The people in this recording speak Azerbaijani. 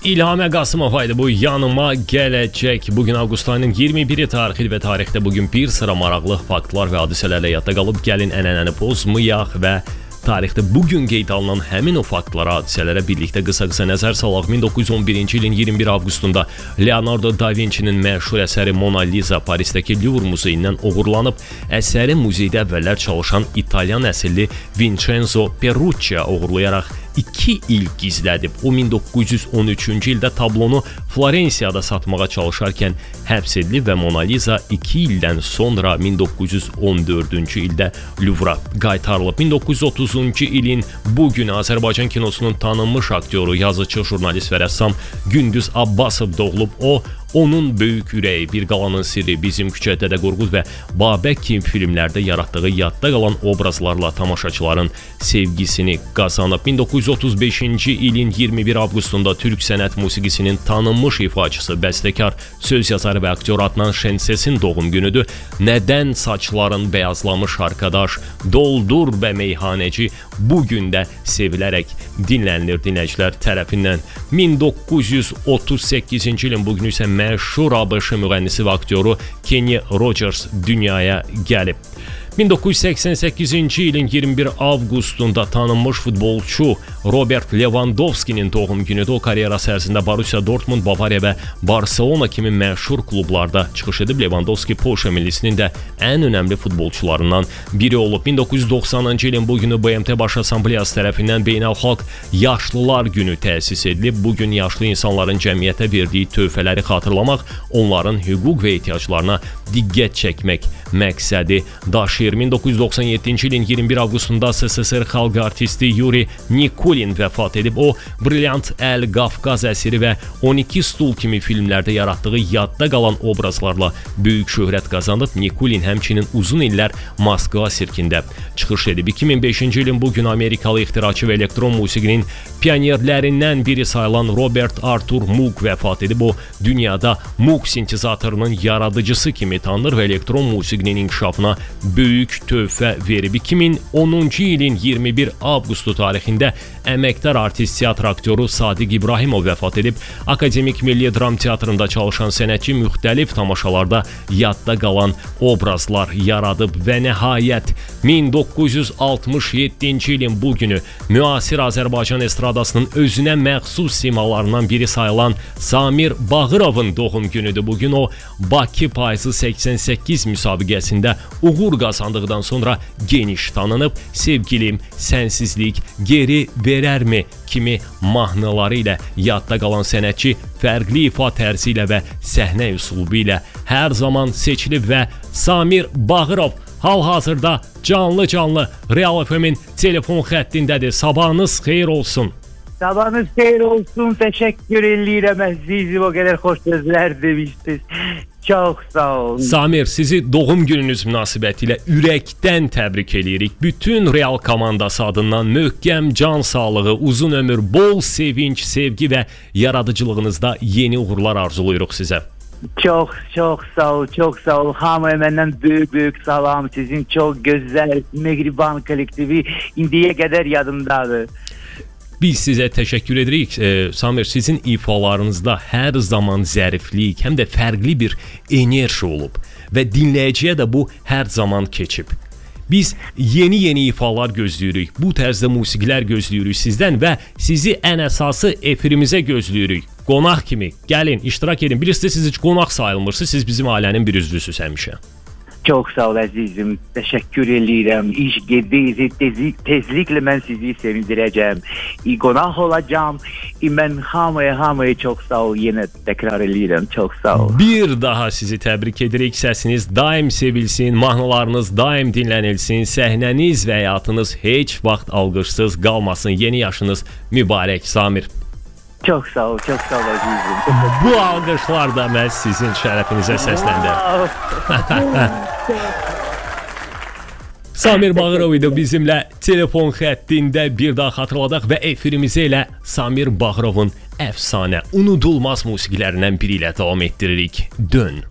İlhamə Qasımova idi bu yanıma gələcək. Bugün avqust ayının 21-i tarixi və tarixdə bugün bir sıra maraqlı faktlar və hadisələrlə yadda qalıb. Gəlin ənənəni pozmayaq və tarixdə bugün qeyd alınan həmin o faktlara, hadisələrə birlikdə qısa-qısa nəzər salaq. 1911-ci ilin 21 avqustunda Leonardo da Vinci'nin məşhur əsəri Mona Lisa Parisdəki Louvre muzeyindən oğurlanıb. Əsəri muzeydə əvvəllər çalışan İtalyan əsilli Vincenzo Ferrucci oğurlayaraq 2 il gizlədib. O 1913-cü ildə tablonu Florensiyada satmağa çalışarkən həbs edilib və Mona Lisa 2 ildən sonra 1914-cü ildə Louvre-a qaytarılıb. 1930-cu ilin bugünü Azərbaycan kinosunun tanınmış aktyoru, yazıcı, jurnalist və rəssam Gündüz Abbasov doğulub. Onun böyük ürəyi, Bir qalanın sirri, Bizim küçə, Dədə Qorqud və Babək kimi filmlərdə yaratdığı yadda qalan obrazlarla tamaşaçıların sevgisini qazanıb. 1935-ci ilin 21 avqustunda Türk sənət musiqisinin tanınmış ifaçısı, bəstəkar, söz yazarı və aktyor Adnan Şenses'in doğum günüdür. Nədən saçların beyazlamış arkadaş, Doldur və meyhaneci bugün də sevilərək dinlənilir dinləyicilər tərəfindən. 1938-ci ilin bugünü isə məşhur ABŞ müğənnisi və aktyoru Kenny Rogers dünyaya gəlib. 1988-ci ilin 21 avqustunda tanınmış futbolçu Robert Lewandowski'nin doğum günüdür. O karyerası ərzində Borussia Dortmund, Bavariya və Barcelona kimi məşhur klublarda çıxış edib. Lewandowski Polşa millisinin də ən önəmli futbolçularından biri olub. 1990-cı ilin bugünü BMT Baş Assambleyası tərəfindən Beynəlxalq Yaşlılar Günü təsis edilib. Bugün yaşlı insanların cəmiyyətə verdiyi töhfələri xatırlamaq, onların hüquq və ehtiyaclarına diqqət çəkmək məqsədi daşıyır. 1997-ci ilin 21 avqustunda SSR xalq artisti Yuri Nikulin vəfat edib. O, Brilliant Əl, Qafqaz əsiri və 12 stul kimi filmlərdə yaratdığı yadda qalan obrazlarla böyük şöhrət qazanıb. Nikulin həmçinin uzun illər Moskva sirkində çıxış edib. 2005-ci ilin bugün Amerikalı ixtiraçı və elektron musiqinin pionerlərindən biri sayılan Robert Arthur Moog vəfat edib. O, dünyada Moog sintezatorunun yaradıcısı kimi tanınır və elektron musiqinin inkişafına böyük töhfə verib. 2010-cu ilin 21 avqustu tarixində əməkdar artist, teatr aktyoru Sadiq İbrahimov vəfat edib. Akademik Milli Dram Teatrında çalışan sənətçi müxtəlif tamaşalarda yadda qalan obrazlar yaradıb və nəhayət 1967-ci ilin bugünü müasir Azərbaycan estradasının özünə məxsus simalarından biri sayılan Samir Bağırovun doğum günüdür. Bugün o, Bakı Payızı 88 müsabiqəsində uğur qazandıqdan sonra geniş tanınıb. Sevgilim, sənsizlik, geri verərmi kimi mahnıları ilə yadda qalan sənətçi fərqli ifa tərzi ilə və səhnə üslubu ilə hər zaman seçilib və Samir Bağırov hal-hazırda canlı Real FM-in telefon xəttindədir. Sabahınız xeyir olsun. Sabahınız xeyir olsun. Təşəkkür edirəm əzizim, o qədər xoş sözlər demişdiniz. Çox sağ olun. Samir, sizi doğum gününüz münasibətilə ürəkdən təbrik edirik. Bütün Real komandası adından möhkəm can sağlığı, uzun ömür, bol sevinç, sevgi və yaradıcılığınızda yeni uğurlar arzuluyuruq sizə. Çox sağ ol, çox sağ ol. Hamıya məndən böyük salam. Sizin çox gözəl, mehriban kollektivi indiyə qədər yadımdadır. Biz sizə təşəkkür edirik. Samir, sizin ifalarınızda hər zaman zəriflik, həm də fərqli bir enerji olub və dinləyiciyə də bu hər zaman keçib. Biz yeni ifalar gözləyirik, bu tərzdə musiqilər gözləyirik sizdən və sizi ən əsası efirimizə gözləyirik. Qonaq kimi gəlin, iştirak edin. Bilirsiniz, siz heç qonaq sayılmırsınız, siz bizim ailənin bir üzvüsünüz həmişə. Çox sağ ol əzizim, təşəkkür edirəm. İş gedəcək, tezliklə mən sizi sevindirəcəm. Qonaq olacağım. Mən hamıya çox sağ ol, yenə təkrar edirəm, çox sağ ol. Bir daha sizi təbrik edirik. Səsiniz daim sevilsin, mahnılarınız daim dinlənilsin, səhnəniz və həyatınız heç vaxt alqışsız qalmasın. Yeni yaşınız mübarək, Samir. Çox sağ ol əzizim. Bu alqışlar da məhz sizin şərəfinizə səsləndir. Samir Bağırov idi bizimlə telefon xəttində, bir daha xatırladaq və efirimizə elə Samir Bağırovun əfsanə, unudulmaz musiqilərindən biri ilə davam etdiririk. Dön.